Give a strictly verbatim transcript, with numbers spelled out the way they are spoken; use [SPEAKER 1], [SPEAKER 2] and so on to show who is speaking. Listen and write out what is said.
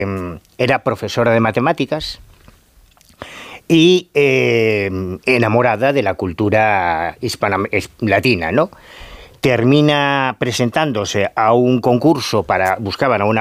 [SPEAKER 1] era profesora de matemáticas y eh, enamorada de la cultura hispana, latina, ¿no? Termina presentándose a un concurso para, buscaban a una